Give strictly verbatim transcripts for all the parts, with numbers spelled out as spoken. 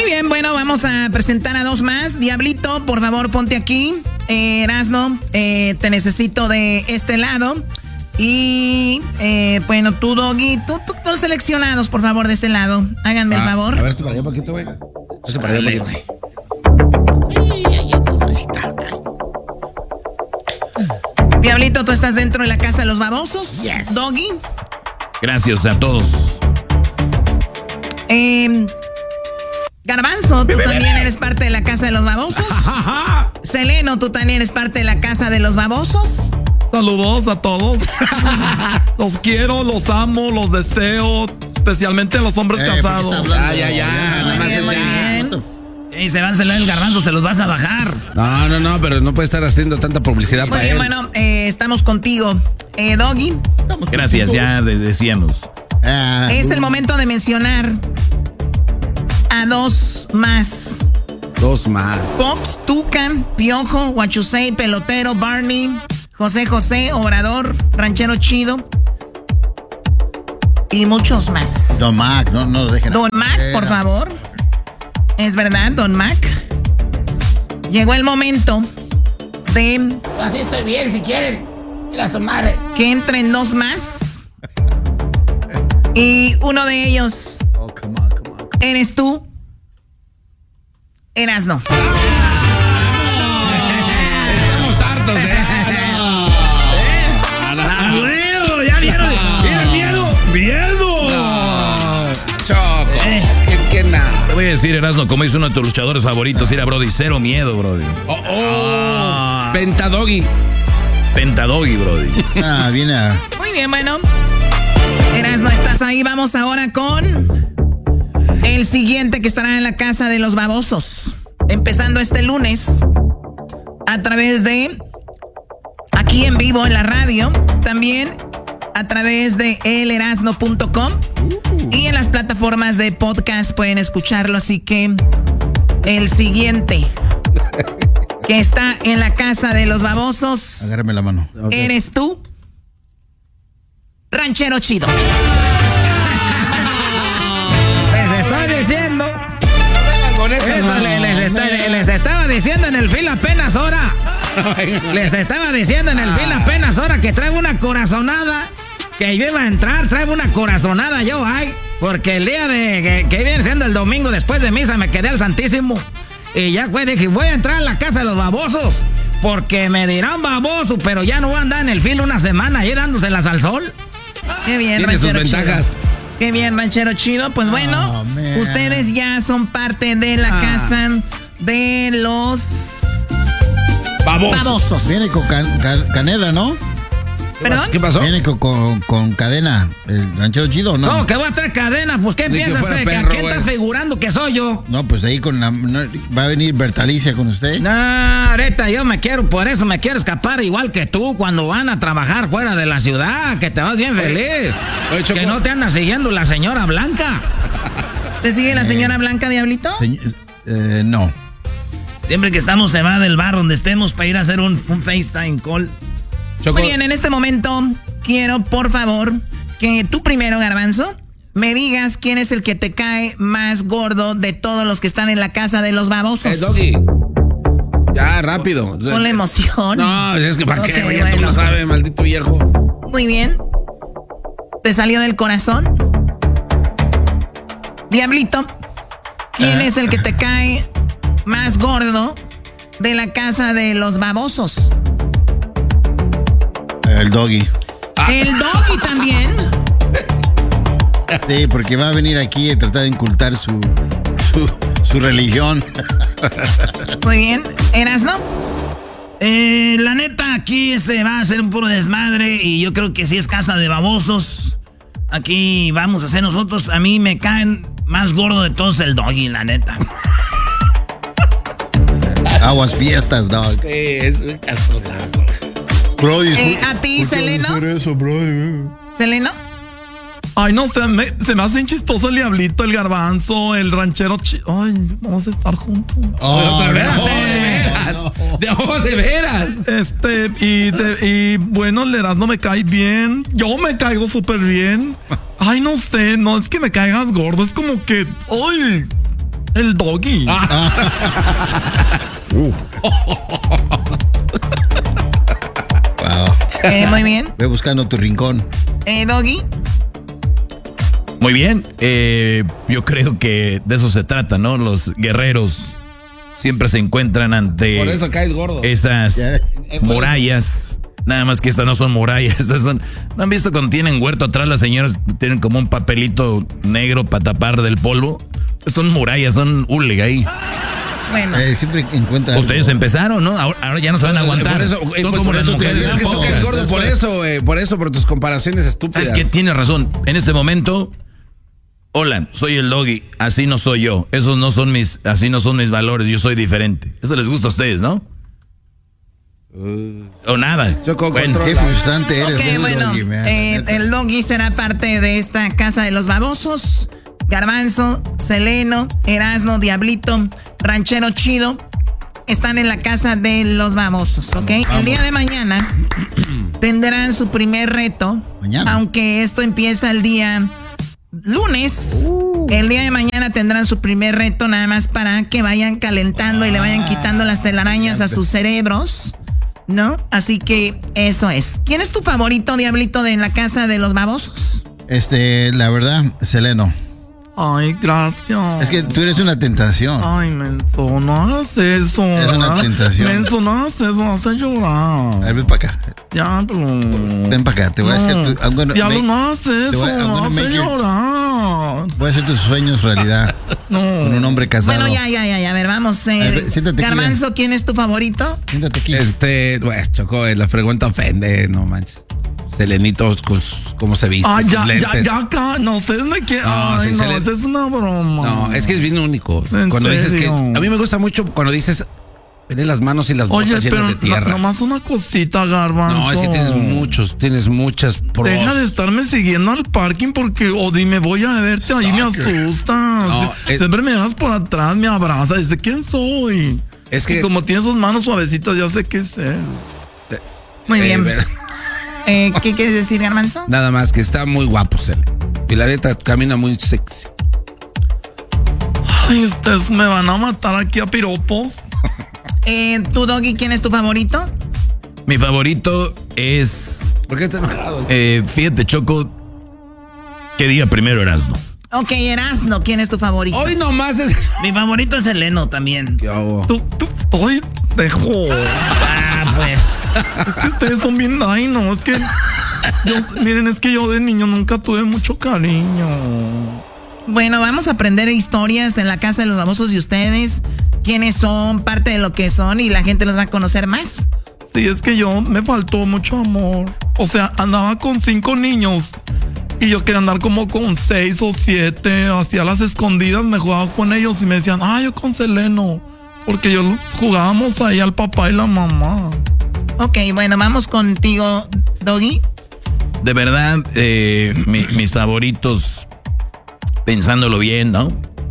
bien, bueno, vamos a presentar a dos más. Diablito, por favor, ponte aquí. Eh, Erasno, eh, te necesito de este lado. Y, eh, bueno, tú, Doggy, tú, tú, todos seleccionados, por favor, de este lado. Háganme ah, el favor. A ver, esto para allá un poquito, güey. Esto para allá un poquito. Diablito, tú estás dentro de la casa de los babosos. Yes. Doggy. Gracias a todos. Eh, Garbanzo, tú también eres parte de la casa de los babosos. Seleno, tú también eres parte de la casa de los babosos. Saludos a todos. Los quiero, los amo, los deseo. Especialmente a los hombres eh, casados. Ya, ya, ya. Nada más es ya. Y se va a celar el garbanzo, se los vas a bajar. No, no, no, pero no puede estar haciendo tanta publicidad Muy para bien, él. Bueno, eh, estamos contigo. Eh, Doggy. Estamos Gracias, contigo. Ya de decíamos. Ah, es uh. el momento de mencionar a dos más. Dos más. Fox, Tucan, Piojo, Huachusei, Pelotero, Barney, José José, Obrador, Ranchero Chido y muchos más. Don Mac, no, no lo dejen. Don Mac, por favor. Es verdad, Don Mac. Llegó el momento de... Así estoy bien, si quieren. Mira su madre. Que entren dos más. Y uno de ellos... Oh, come on, come on, come on. Eres tú. Erasno. Estamos hartos, ¿eh? ¡Miedo! ¡Ya vieron! ¡Miren, miedo! ¡Miedo! No. Choco. Eh. ¿Qué, qué nada? Te voy a decir, Erasno, como dice uno de tus luchadores favoritos, era Brody, cero miedo, Brody. Oh, oh. Ah. Pentadoggy. Pentadoggy, Brody. Ah, viene a... Muy bien, bueno. Erasno, estás ahí. Vamos ahora con el siguiente que estará en la casa de los babosos. Empezando este lunes a través de aquí en vivo en la radio. También a través de el erasno punto com. Y en las plataformas de podcast pueden escucharlo. Así que el siguiente que está en la casa de los babosos. Agárrame la mano. Okay. Eres tú, Ranchero Chido. Les estoy diciendo. Eso les, les, está, les estaba diciendo en el film apenas ahora. Les estaba diciendo en el film apenas ahora que traigo una corazonada. Que yo iba a entrar, traigo una corazonada yo, ay. Porque el día de que, que viene siendo el domingo después de misa me quedé al Santísimo. Y ya fue, dije, voy a entrar a la casa de los babosos. Porque me dirán baboso, pero ya no voy a andar en el filo una semana ahí dándoselas al sol. Qué bien, tiene sus Ranchero ventajas. Chido. Qué bien, Ranchero Chido. Pues bueno, oh, ustedes ya son parte de la ah. casa de los babosos. babosos. Viene con can, can, canela, ¿no? ¿Perdón? ¿Qué pasó? Viene con, con, con cadena, el Ranchero Chido, ¿no? No, que voy a traer cadena, pues ¿qué piensas usted? ¿A quién estás figurando que soy yo? No, pues ahí con la... No, ¿va a venir Bertalicia con usted? No, ahorita yo me quiero, por eso me quiero escapar igual que tú cuando van a trabajar fuera de la ciudad, que te vas bien feliz. Oye, Choco, que no te anda siguiendo la señora Blanca. ¿Te sigue la señora Blanca, Diablito? Se, eh, no. Siempre que estamos se va del bar donde estemos para ir a hacer un, un FaceTime call. Choco. Muy bien, en este momento quiero, por favor, que tú primero, Garbanzo, me digas quién es el que te cae más gordo de todos los que están en la casa de los babosos. Eh, Doggy. Ya, rápido. Con la emoción. No, es que para okay, qué, ya bueno. tú lo sabes, maldito viejo. Muy bien. ¿Te salió del corazón? Diablito, ¿quién eh. es el que te cae más gordo de la casa de los babosos? El Doggy. Ah. ¿El Doggy también? Sí, porque va a venir aquí a tratar de incultar su, su, su religión. Muy bien. ¿Erasno? Eh, la neta, aquí se va a hacer un puro desmadre y yo creo que sí es casa de babosos. Aquí vamos a hacer nosotros. A mí me caen más gordo de todos el Doggy, la neta. Aguas fiestas, Dog. Sí, es un castrosazo. Brody, eh, ¿a ti, Seleno? Eso, Brody? ¿Seleno? Ay, no, se me, se me hacen chistoso el Diablito, el Garbanzo, el Ranchero Chido. Ay, vamos a estar juntos. Oh, otra vez, no, de veras. No. De, oh, de veras. Este, y, de, y bueno, el Erasno me cae bien. Yo me caigo súper bien. Ay, no sé, no es que me caigas gordo, es como que. ¡Ay! El Doggy. Ah. uh. Wow. Eh, muy bien. Ve buscando tu rincón. Eh, Doggy. Muy bien. Eh, yo creo que de eso se trata, ¿no? Los guerreros siempre se encuentran ante Por eso caes gordo. esas Ya. murallas. Nada más que estas no son murallas. Estas son, ¿no han visto cuando tienen huerto atrás las señoras tienen como un papelito negro para tapar del polvo? Son murallas, son hule ahí. Bueno. Eh, siempre encuentran. Ustedes empezaron, ¿no? Ahora, ahora ya no se van a aguantar. Por eso, eh, son pues, como por las eso te mujeres. digo, es que tú caes gordo por eso, eh, por eso, por tus comparaciones estúpidas. Es que tienes razón. En este momento, hola, soy el Doggy. Así no soy yo. Esos no son mis, así no son mis valores. Yo soy diferente. Eso les gusta a ustedes, ¿no? Uh, o nada. Choco, bueno, Qué frustrante eres. Ok, eh, bueno, Doggy, man, eh, neta. el Doggy será parte de esta casa de los babosos. Garbanzo, Seleno, Erasno, Diablito, Ranchero Chido están en la casa de los babosos, ¿ok? El día de mañana tendrán su primer reto. Mañana. Aunque esto empieza el día lunes. Uh. El día de mañana tendrán su primer reto nada más para que vayan calentando y le vayan quitando las telarañas a sus cerebros, ¿no? Así que eso es. ¿Quién es tu favorito, Diablito, de en la casa de los babosos? Este, la verdad, Seleno. Ay, gracias. Es que tú eres una tentación. Ay, menso, no hagas eso. Es una ¿verdad? tentación. Menso, no hagas eso, me hace A llorar. ver, ven para acá. Ya, pero... Ven para acá. Te voy a hacer tu. I'm gonna Diablo, make- no hagas te eso, voy a- I'm me gonna hace make your- llorar. Voy a hacer tus sueños realidad. No. Con un hombre casado. Bueno, ya, ya, ya, ya. A ver, vamos. Eh, A ver, siéntate aquí, Garbanzo, ¿quién es tu favorito? Siéntate aquí. Este, pues, Choco, eh, la pregunta ofende, no manches. Selenito, pues, ¿cómo se viste? Ah, sus ya, ya, lentes. ya, acá. No, ustedes me quieren. No, Ay, sí, no, se le- esa es una broma. No, es que es bien único. ¿En Cuando dices que. serio? A mí me gusta mucho cuando dices. Veré las manos y las Oye, botas llenas pero de tierra. no- nomás una cosita, Garbanzo. No, es que tienes muchos, tienes muchas pros. Deja de estarme siguiendo al parking porque, o dime, voy a verte, ahí me asustas. No, es- Siempre me das por atrás, me abrazas, dice, ¿quién soy? Es que- Y como tiene sus manos suavecitas, ya sé qué es él. Muy Eh, bien. ver- Eh, ¿Qué quieres decir, Garbanzo? Nada más que está muy guapo, Cele. Y la neta camina muy sexy. Ay, ustedes me van a matar aquí a piropos. Eh, ¿tu Doggy, quién es tu favorito? mi favorito es, ¿Por qué te enojado? eh, fíjate, Choco, que diga primero Erasmo. Ok, Erasno, ¿quién es tu favorito? Hoy nomás es. Mi favorito es Seleno también. ¿Qué hago? Tú, tú, ay, dejo. Ah, pues. Es que ustedes son bien, ay, no, es que. Yo, miren, es que yo de niño nunca tuve mucho cariño. Bueno, vamos a aprender historias en la casa de los babosos de ustedes. Quiénes son, parte de lo que son, y la gente los va a conocer más. Sí, es que yo me faltó mucho amor. O sea, andaba con cinco niños y yo quería andar como con seis o siete. Hacía las escondidas, me jugaba con ellos y me decían, ah, yo con Seleno. Porque yo jugábamos ahí al papá y la mamá. Ok, bueno, vamos contigo, Doggy. De verdad, eh, mi- mis favoritos, pensándolo bien, ¿no?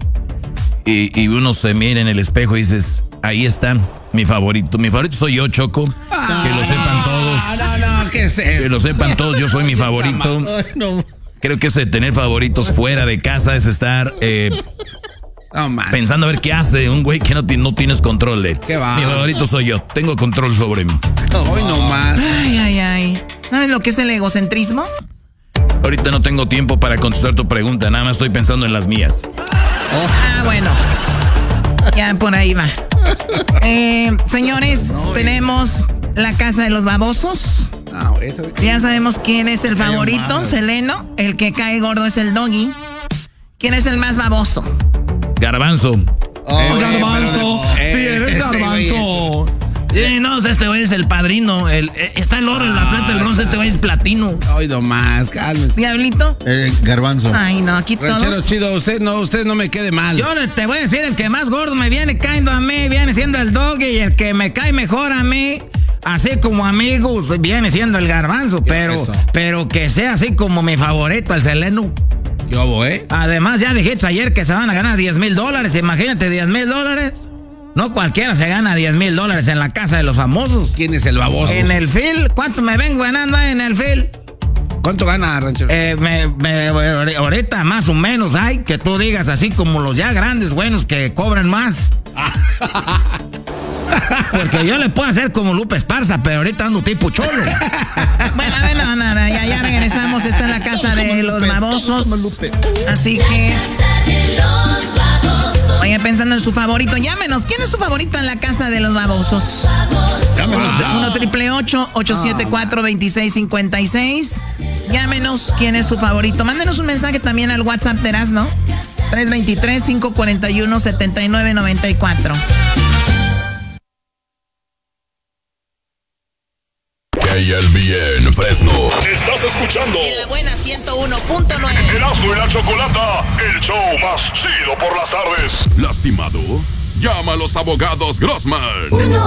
Y, y uno se mira en el espejo y dices, ahí está, mi favorito. Mi favorito soy yo, Choco. Que lo sepan todos. No, no, ¿qué es eso? Que lo sepan todos, yo soy mi favorito. Ay, no. Creo que eso de tener favoritos fuera de casa es estar eh, No, man. pensando a ver qué hace un güey que no, ti- no tienes control de él. Qué va. Mi favorito soy yo, tengo control sobre mí. Hoy nomás. Ay, ay, ay. ¿Sabes lo que es el egocentrismo? Ahorita no tengo tiempo para contestar tu pregunta, nada más estoy pensando en las mías. Ah, bueno. Ya por ahí va. Eh, señores, tenemos la casa de los babosos. No, eso. Ya sabemos quién es el favorito, mal. Seleno. El que cae gordo es el Doggy. ¿Quién es el más baboso? Garbanzo. Oh, Garbanzo, eh, sí, eres ese Garbanzo. Eh, no, este güey es el padrino. El, eh, está el oro, la plata, el bronce, este güey es platino. Hoy nomás, cálmense. Diablito. eh, Garbanzo. Ay, no, aquí Ranchero todos. chido, usted no, usted no me quede mal. Yo le- te voy a decir, el que más gordo me viene cayendo a mí, viene siendo el Doggy, y el que me cae mejor a mí, así como amigos, viene siendo el Garbanzo, pero, eso? pero que sea así como mi favorito, el Seleno. ¿Qué hubo, eh? Además, ya dijiste ayer que se van a ganar diez mil dólares, imagínate, diez mil dólares. No cualquiera se gana diez mil dólares en la casa de los famosos. ¿Quién es el baboso? En el Phil, ¿cuánto me vengo ganando ahí en el Phil? ¿Cuánto gana, ranchero? Eh, me, me, ahorita más o menos hay que tú digas así como los ya grandes buenos que cobran más. Porque yo le puedo hacer como Lupe Esparza, pero ahorita ando tipo cholo. Bueno, a ver, no, no, no, ya, ya regresamos. Está en la casa de los babosos. Así que... Oye, pensando en su favorito, llámenos. ¿Quién es su favorito en la casa de los babosos? Llámenos ya. uno triple ocho, ocho siete cuatro, dos seis cinco seis. Llámenos. ¿Quién es su favorito? Mándenos un mensaje también al WhatsApp de Erasmo. tres dos tres, cinco cuatro uno, siete nueve nueve cuatro. K L B N Fresno. Estás escuchando En la buena ciento uno punto nueve. Erasmo y la Chocolata, el show más chido por las tardes. ¿Lastimado? Llama a los abogados Grossman.